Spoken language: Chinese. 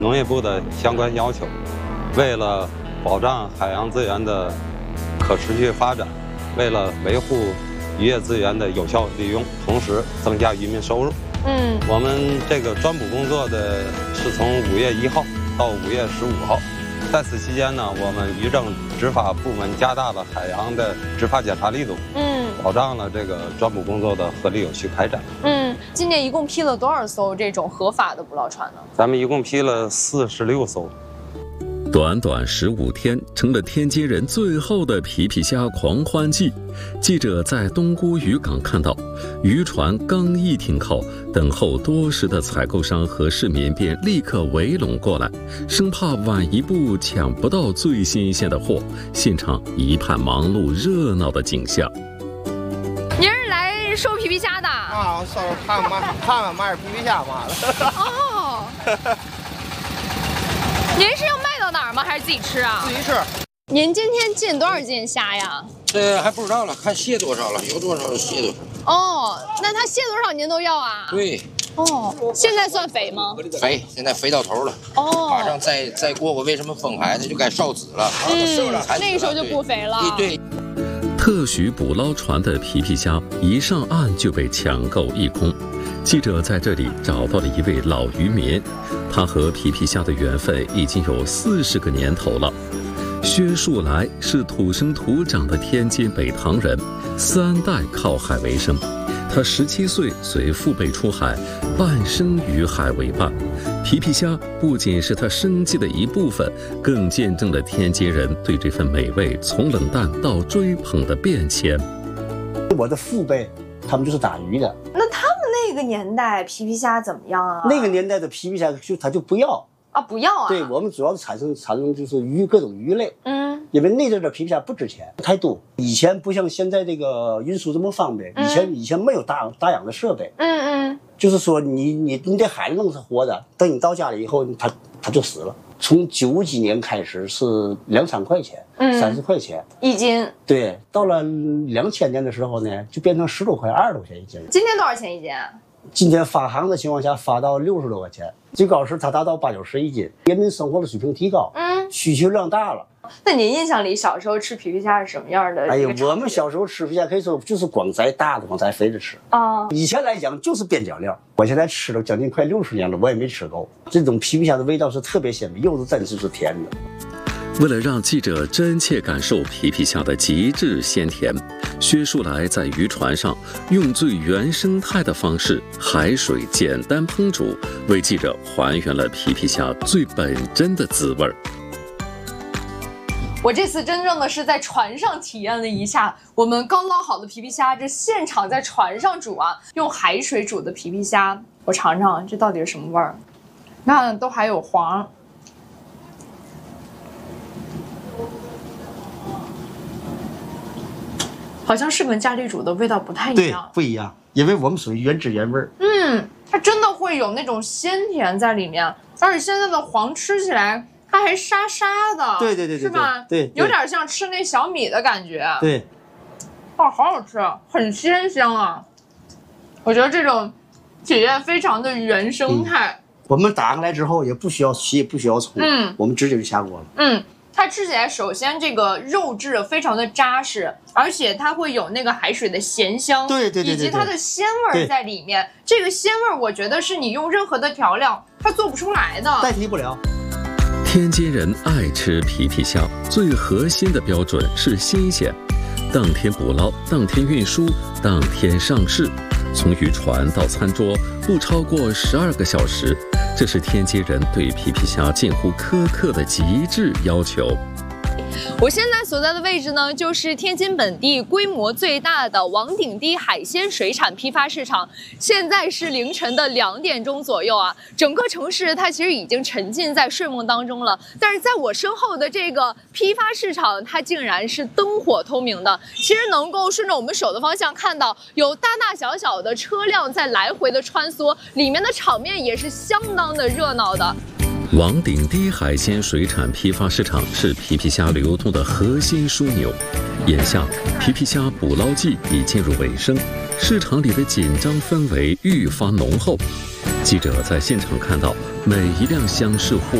农业部的相关要求，为了保障海洋资源的可持续发展，为了维护渔业资源的有效利用，同时增加渔民收入。我们这个专捕工作的是从5月1号到5月15号，在此期间呢，我们渔政执法部门加大了海洋的执法检查力度，保障了这个专捕工作的合理有序开展。 今年一共批了多少艘这种合法的捕捞船呢？ 咱们一共批了46艘。 短短15天，成了天津人最后的皮皮虾狂欢季。记者在东沽渔港看到，渔船刚一停靠，等候多时的采购商和市民便立刻围拢过来，生怕晚一步抢不到最新鲜的货，现场一派忙碌热闹的景象。 您是来收皮皮虾的啊？收看看买点皮皮虾嘛的。 哦。您是要卖到哪儿吗？还是自己吃啊？ 自己吃。 您今天进多少斤虾呀？ 这还不知道了，看卸多少了，有多少卸多少。 哦，那他卸多少您都要啊？ 对。 哦，现在算肥吗？ 肥，现在肥到头了。 哦。 马上再过为什么封海，那就该烧籽了。 那个时候就不肥了。 对。 特许捕捞船的皮皮虾一上岸就被抢购一空。记者在这里找到了一位老渔民，他和皮皮虾的缘分已经有40个年头了。薛树来是土生土长的天津北塘人，3代靠海为生。他17岁随父辈出海，半生与海为伴。皮皮虾不仅是他生计的一部分，更见证了天津人对这份美味从冷淡到追捧的变迁。 我的父辈他们就是打鱼的。 那他们那个年代皮皮虾怎么样啊？ 那个年代的皮皮虾他就不要啊，不要啊。 对，我们主要产生就是各种鱼类。因为那阵的皮皮虾不值钱，太多。以前不像现在这个运输这么方便，以前没有打养的设备。就是说你得海里弄是活的，等你到家里以后，它就死了。从90几年开始是2、3块钱，30块钱一斤。对， 到了2000年的时候呢，就变成10多块、20多块钱一斤。 今天多少钱一斤？ 今天发行的情况下发到60多块钱，最高时它达到80、90一斤。人民生活的水平提高，需求量大了。 那您印象里小时候吃皮皮虾是什么样的？ 哎呀，我们小时候吃皮皮虾可以说就是光宰大的，光宰肥的吃啊。以前来讲就是边角料，我现在吃了将近快60年了，我也没吃够。这种皮皮虾的味道是特别鲜美，又是真就是甜的。 为了让记者真切感受皮皮虾的极致鲜甜，薛树来在渔船上用最原生态的方式，海水简单烹煮，为记者还原了皮皮虾最本真的滋味。 我这次真正的是在船上体验了一下我们刚捞好的皮皮虾，这现场在船上煮啊，用海水煮的皮皮虾，我尝尝这到底是什么味儿？你看都还有黄。好像是跟家里煮的味道不太一样。 对，不一样，因为我们属于原汁原味。 它真的会有那种鲜甜在里面，而且现在的黄吃起来它还沙沙的。 对， 是吧？ 对， 有点像吃那小米的感觉。 对， 好好吃，很鲜香啊！我觉得这种体验非常的原生态。 我们打上来之后也不需要洗，也不需要冲，我们直接就下锅了。 它吃起来首先这个肉质非常的扎实，而且它会有那个海水的咸香， 对， 以及它的鲜味在里面。这个鲜味我觉得是你用任何的调料它做不出来的， 代替不了。 天津人爱吃皮皮虾，最核心的标准是新鲜，当天捕捞，当天运输，当天上市，从渔船到餐桌不超过12个小时。这是天津人对皮皮虾近乎苛刻的极致要求。 我现在所在的位置呢，就是天津本地规模最大的王顶堤海鲜水产批发市场。现在是凌晨的2点钟左右啊，整个城市它其实已经沉浸在睡梦当中了。但是在我身后的这个批发市场，它竟然是灯火通明的。其实能够顺着我们手的方向看到，有大大小小的车辆在来回的穿梭，里面的场面也是相当的热闹的。 王顶堤海鲜水产批发市场是皮皮虾流通的核心枢纽。眼下，皮皮虾捕捞季已进入尾声，市场里的紧张氛围愈发浓厚。记者在现场看到，每一辆厢式货